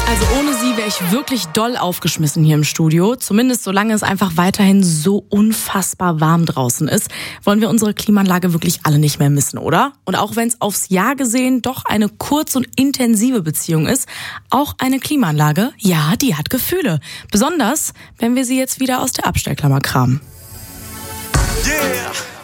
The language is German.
Also ohne sie wäre ich wirklich doll aufgeschmissen hier im Studio. Zumindest solange es einfach weiterhin so unfassbar warm draußen ist, wollen wir unsere Klimaanlage wirklich alle nicht mehr missen, oder? Und auch wenn es aufs Jahr gesehen doch eine kurz- und intensive Beziehung ist, auch eine Klimaanlage, ja, die hat Gefühle. Besonders, wenn wir sie jetzt wieder aus der Abstellklammer kramen. Yeah.